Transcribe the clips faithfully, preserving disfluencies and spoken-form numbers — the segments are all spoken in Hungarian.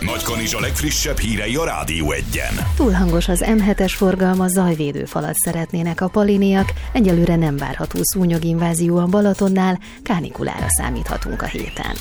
Nagykanizsa legfrissebb hírei a Rádió Egyen. Túl hangos az em hetes forgalma, zajvédőfalat szeretnének a paliniak, egyelőre nem várható szúnyoginvázió a Balatonnál, kánikulára számíthatunk a héten.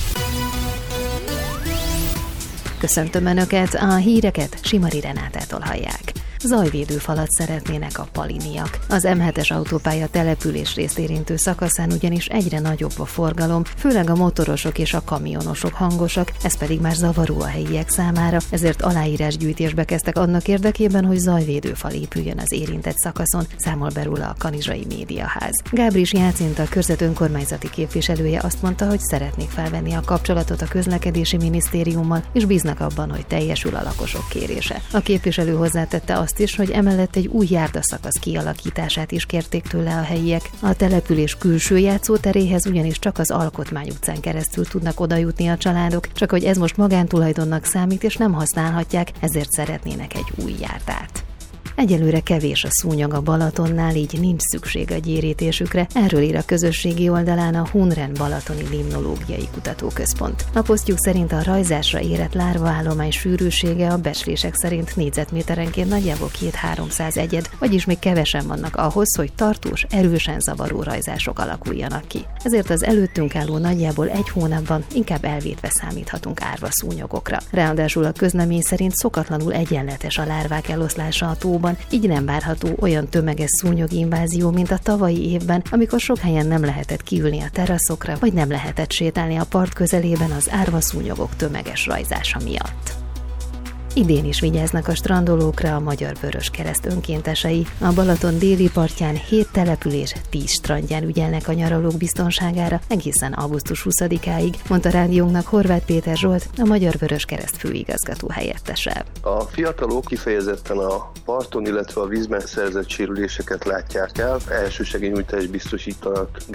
Köszöntöm Önöket, a híreket Simari Renátától hallják. Zajvédőfalat szeretnének a paliniak. Az em hetes autópálya településrészt érintő szakaszán ugyanis egyre nagyobb a forgalom, főleg a motorosok és a kamionosok hangosak, ez pedig már zavaró a helyiek számára, ezért aláírásgyűjtésbe kezdtek annak érdekében, hogy zajvédőfal épüljön az érintett szakaszon, számol be róla a Kanizsai Médiaház. Gábris Jácinta, a körzet önkormányzati képviselője azt mondta, hogy szeretnék felvenni a kapcsolatot a közlekedési minisztériummal, és bíznak abban, hogy teljesül a lakosok kérése. A képviselő hozzátette azt is, hogy emellett egy új járdaszakasz kialakítását is kérték tőle a helyiek. A település külső játszóteréhez ugyanis csak az Alkotmány utcán keresztül tudnak odajutni a családok, csak hogy ez most magántulajdonnak számít és nem használhatják, ezért szeretnének egy új járdát. Egyelőre kevés a szúnyog a Balatonnál, így nincs szükség a gyérítésükre. Erről ír a közösségi oldalán a Hunren Balatoni Limnológiai Kutatóközpont. A posztjuk szerint a rajzásra érett lárvaállomány sűrűsége a becslések szerint négyzetméterenként nagyjából két-háromszáz egyed, vagyis még kevesen vannak ahhoz, hogy tartós, erősen zavaró rajzások alakuljanak ki. Ezért az előttünk álló nagyjából egy hónapban inkább elvétve számíthatunk árva szúnyogokra. Ráadásul a közlemény szerint szokatlanul egyenletes a lárvák eloszlása a tóban, így nem várható olyan tömeges szúnyoginvázió, mint a tavalyi évben, amikor sok helyen nem lehetett kiülni a teraszokra, vagy nem lehetett sétálni a part közelében az árvaszúnyogok tömeges rajzása miatt. Idén is vigyáznak a strandolókra a Magyar Vöröskereszt önkéntesei. A Balaton déli partján hét település tíz strandján ügyelnek a nyaralók biztonságára egészen augusztus huszadikáig, mondta rádiónknak Horváth Péter Zsolt, a Magyar Vöröskereszt főigazgató helyettese. A fiatalok kifejezetten a parton, illetve a vízben szerzett sérüléseket látják el, elsősegélynyújtást biztosítanak